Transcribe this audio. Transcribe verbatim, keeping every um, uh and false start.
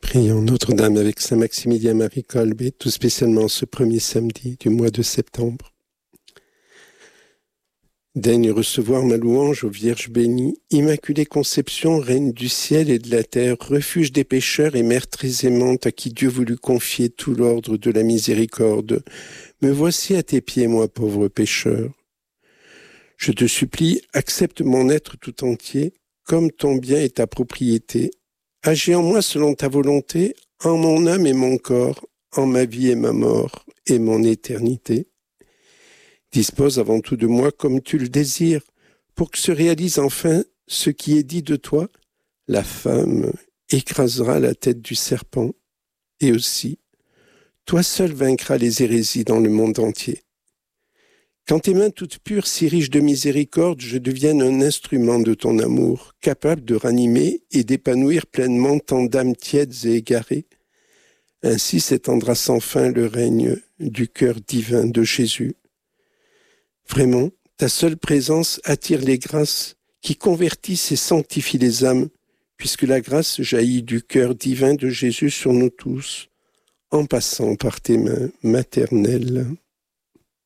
Prions Notre-Dame avec Saint Maximilien Marie Kolbe, et tout spécialement ce premier samedi du mois de septembre. Daigne recevoir ma louange, ô Vierge bénie, Immaculée Conception, Reine du ciel et de la terre, refuge des pécheurs et Mère très aimante à qui Dieu voulut confier tout l'ordre de la miséricorde. Me voici à tes pieds, moi pauvre pécheur. Je te supplie, accepte mon être tout entier, comme ton bien est ta propriété. Agis en moi selon ta volonté, en mon âme et mon corps, en ma vie et ma mort, et mon éternité. Dispose avant tout de moi comme tu le désires, pour que se réalise enfin ce qui est dit de toi. La femme écrasera la tête du serpent, et aussi, toi seul vaincras les hérésies dans le monde entier. Quand tes mains toutes pures, si riches de miséricorde, je devienne un instrument de ton amour, capable de ranimer et d'épanouir pleinement tant d'âmes tièdes et égarées. Ainsi s'étendra sans fin le règne du cœur divin de Jésus. Vraiment, ta seule présence attire les grâces qui convertissent et sanctifient les âmes, puisque la grâce jaillit du cœur divin de Jésus sur nous tous, en passant par tes mains maternelles.